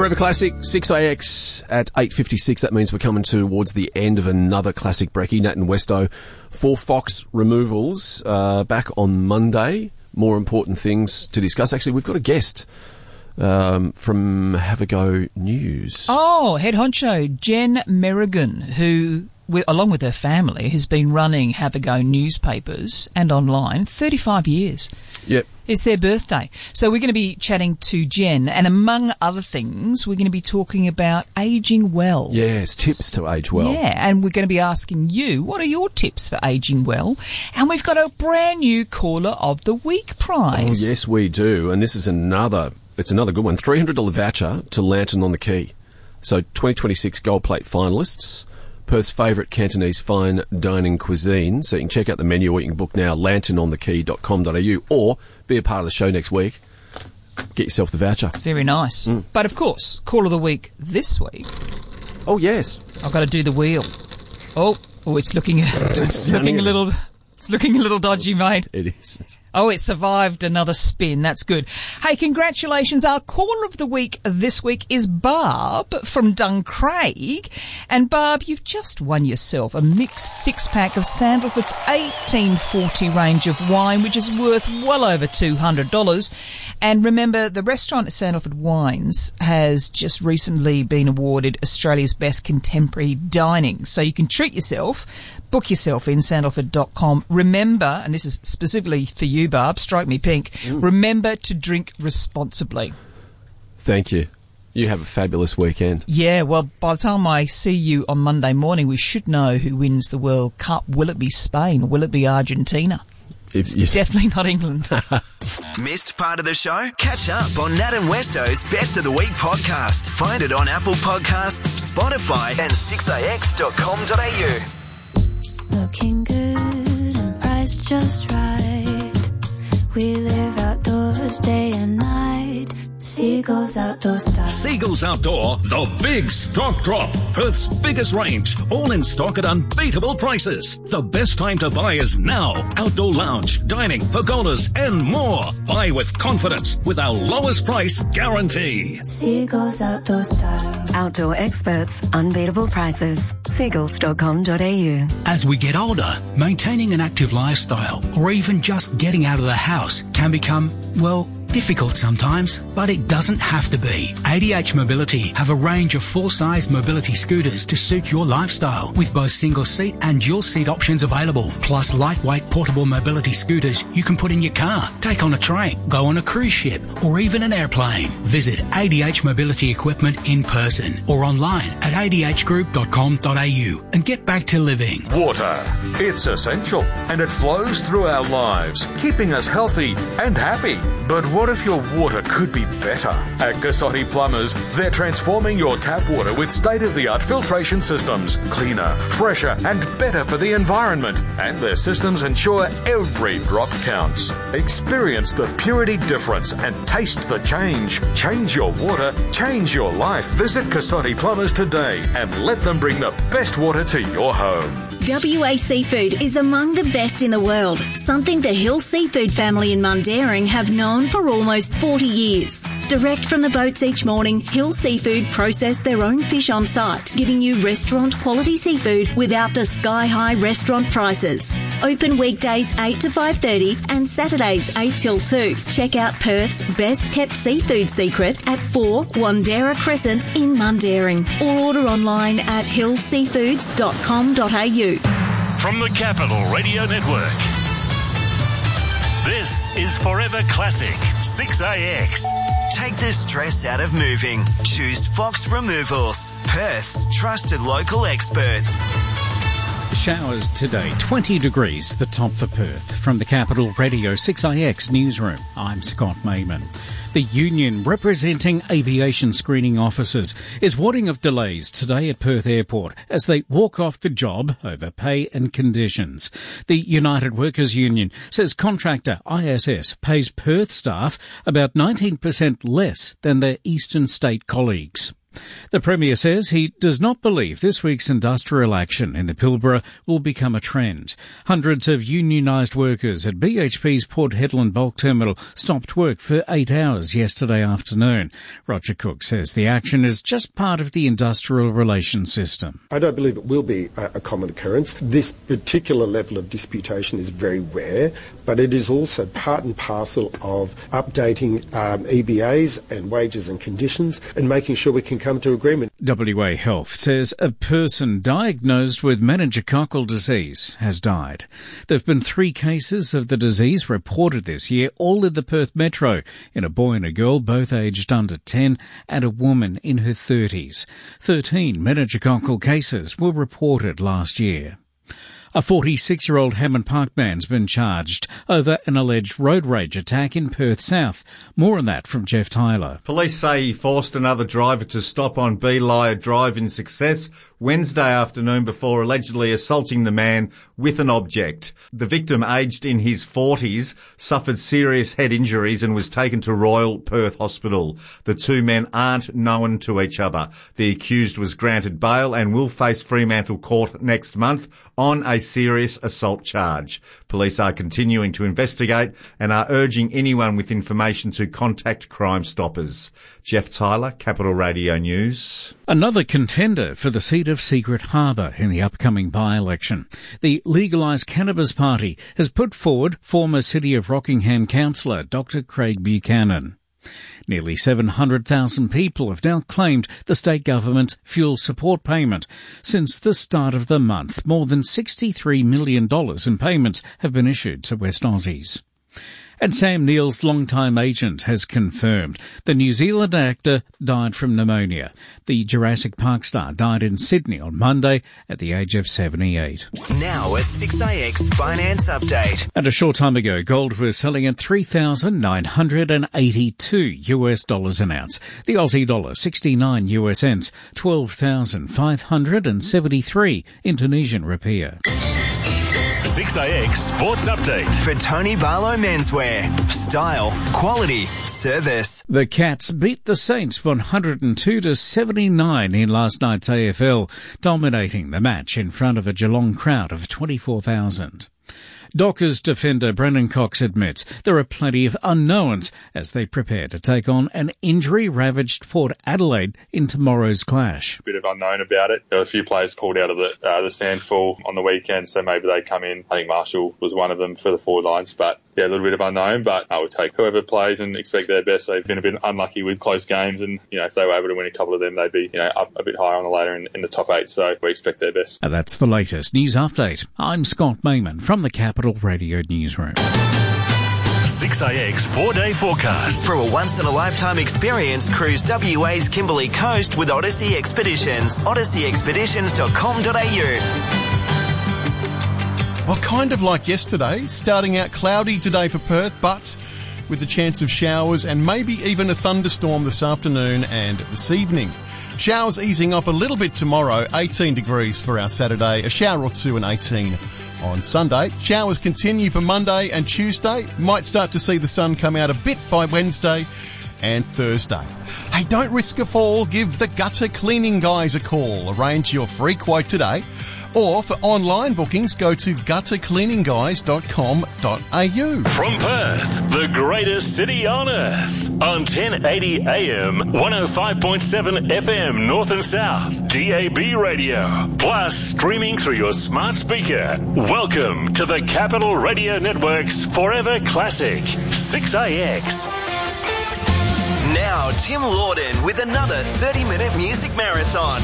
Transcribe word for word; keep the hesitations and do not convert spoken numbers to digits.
Forever Classic, six A X at eight fifty-six. That means we're coming towards the end of another classic brekkie. Nat and Westo for Fox Removals, uh, back on Monday. More important things to discuss. Actually, we've got a guest um, from Have a Go News. Oh, head honcho, Jen Merrigan, who, with, along with her family, has been running Have a Go newspapers and online thirty-five years. Yep. It's their birthday. So we're going to be chatting to Jen, and among other things, we're going to be talking about ageing well. Yes, tips to age well. Yeah, and we're going to be asking you, what are your tips for ageing well? And we've got a brand new Caller of the Week prize. Oh, yes, we do. And this is another, it's another good one. three hundred dollars voucher to Lantern on the Quay. So twenty twenty-six Gold Plate finalists. Perth's favourite Cantonese fine dining cuisine. So you can check out the menu, or you can book now, lantern on the quay dot com dot a u, or be a part of the show next week. Get yourself the voucher. Very nice. Mm. But of course, Call of the Week this week. Oh, yes. I've got to do the wheel. Oh, oh, it's looking, it's looking a little... It's looking a little dodgy, mate. It is. Oh, it survived another spin. That's good. Hey, congratulations. Our Caller of the Week this week is Barb from Duncraig. And Barb, you've just won yourself a mixed six-pack of Sandalford's eighteen forty range of wine, which is worth well over two hundred dollars. And remember, the restaurant at Sandalford Wines has just recently been awarded Australia's Best Contemporary Dining. So you can treat yourself. Book yourself in sandalford dot com. Remember, and this is specifically for you, Barb, strike me pink, mm. remember to drink responsibly. Thank you. You have a fabulous weekend. Yeah, well, by the time I see you on Monday morning, we should know who wins the World Cup. Will it be Spain or will it be Argentina? It's definitely not England. Missed part of the show? Catch up on Nat and Westo's Best of the Week podcast. Find it on Apple Podcasts, Spotify and six a x dot com dot a u. Looking good and priced just right. We live outdoors day and night. Seagulls Outdoor Style. Seagulls Outdoor, the big stock drop. Perth's biggest range, all in stock at unbeatable prices. The best time to buy is now. Outdoor lounge, dining, pergolas and more. Buy with confidence with our lowest price guarantee. Seagulls Outdoor Style. Outdoor experts, unbeatable prices. seagulls dot com dot a u. As we get older, maintaining an active lifestyle or even just getting out of the house can become, well, difficult sometimes, but it doesn't have to be. A D H Mobility have a range of full-size mobility scooters to suit your lifestyle, with both single-seat and dual-seat options available, plus lightweight portable mobility scooters you can put in your car, take on a train, go on a cruise ship, or even an airplane. Visit A D H Mobility Equipment in person or online at a d h group dot com dot a u and get back to living. Water. It's essential, and it flows through our lives, keeping us healthy and happy. But what if your water could be better? At Cassotti Plumbers, they're transforming your tap water with state-of-the-art filtration systems. Cleaner, fresher and better for the environment. And their systems ensure every drop counts. Experience the purity difference and taste the change. Change your water, change your life. Visit Cassotti Plumbers today and let them bring the best water to your home. W A Seafood is among the best in the world, something the Hill Seafood family in Mundaring have known for almost forty years. Direct from the boats each morning, Hill Seafood process their own fish on site, giving you restaurant quality seafood without the sky-high restaurant prices. Open weekdays eight to five thirty and Saturdays eight till two. Check out Perth's best-kept seafood secret at four Wandera Crescent in Mundaring, or order online at hill seafoods dot com dot a u. From the Capital Radio Network, this is Forever Classic six A X. Take the stress out of moving. Choose Fox Removals, Perth's trusted local experts. Showers today, twenty degrees, the top for Perth. From the Capital Radio six A X newsroom, I'm Scott Mayman. The union representing aviation screening officers is warning of delays today at Perth Airport as they walk off the job over pay and conditions. The United Workers Union says contractor I S S pays Perth staff about nineteen percent less than their eastern state colleagues. The Premier says he does not believe this week's industrial action in the Pilbara will become a trend. Hundreds of unionised workers at B H P's Port Hedland bulk terminal stopped work for eight hours yesterday afternoon. Roger Cook says the action is just part of the industrial relations system. I don't believe it will be a, a common occurrence. This particular level of disputation is very rare, but it is also part and parcel of updating um, E B As and wages and conditions and making sure we can come to agreement. W A Health says a person diagnosed with meningococcal disease has died. There have been three cases of the disease reported this year, all in the Perth Metro, in a boy and a girl, both aged under ten, and a woman in her thirties. Thirteen meningococcal cases were reported last year. A forty-six-year-old Hammond Park man's been charged over an alleged road rage attack in Perth South. More on that from Jeff Tyler. Police say he forced another driver to stop on Beeliar Drive in Success Wednesday afternoon before allegedly assaulting the man with an object. The victim, aged in his forties, suffered serious head injuries and was taken to Royal Perth Hospital. The two men aren't known to each other. The accused was granted bail and will face Fremantle Court next month on a serious assault charge. Police are continuing to investigate and are urging anyone with information to contact Crime Stoppers. Jeff Tyler, Capital Radio News. Another contender for the seat of Secret Harbour in the upcoming by-election. The Legalised Cannabis Party has put forward former City of Rockingham councillor Doctor Craig Buchanan. Nearly seven hundred thousand people have now claimed the state government's fuel support payment. Since the start of the month, more than sixty-three million dollars in payments have been issued to West Aussies. And Sam Neill's longtime agent has confirmed the New Zealand actor died from pneumonia. The Jurassic Park star died in Sydney on Monday at the age of seventy-eight. Now a six A X finance update. And a short time ago, gold was selling at three thousand nine hundred eighty-two US dollars an ounce. The Aussie dollar, sixty-nine US cents, twelve thousand five hundred seventy-three Indonesian rupiah. six A X Sports Update. For Tony Barlow Menswear. Style, quality, service. The Cats beat the Saints one hundred two to seventy-nine in last night's A F L, dominating the match in front of a Geelong crowd of twenty-four thousand. Dockers defender Brendan Cox admits there are plenty of unknowns as they prepare to take on an injury-ravaged Port Adelaide in tomorrow's clash. Bit of unknown about it. There were a few players pulled out of the uh, the sandfall on the weekend, so maybe they come in. I think Marshall was one of them for the forward lines, but yeah, a little bit of unknown, but I would take whoever plays and expect their best. They've been a bit unlucky with close games, and you know if they were able to win a couple of them, they'd be you know up a bit higher on the ladder in, in the top eight. So we expect their best. And that's the latest news update. I'm Scott Mayman from the Capital Radio Newsroom. six A X four-day forecast. For a once-in-a-lifetime experience, cruise W A's Kimberley Coast with Odyssey Expeditions. odyssey expeditions dot com dot a u. Well, kind of like yesterday, starting out cloudy today for Perth, but with the chance of showers and maybe even a thunderstorm this afternoon and this evening. Showers easing off a little bit tomorrow, eighteen degrees for our Saturday, a shower or two and eighteen on Sunday. Showers continue for Monday and Tuesday. Might start to see the sun come out a bit by Wednesday and Thursday. Hey, don't risk a fall. Give the gutter cleaning guys a call. Arrange your free quote today. Or for online bookings, go to gutter cleaning guys dot com dot a u. From Perth, the greatest city on earth. On ten eighty A M, one oh five point seven F M North and South, D A B radio. Plus streaming through your smart speaker. Welcome to the Capital Radio Network's Forever Classic, six A X. Now Tim Lawden with another thirty minute music marathon.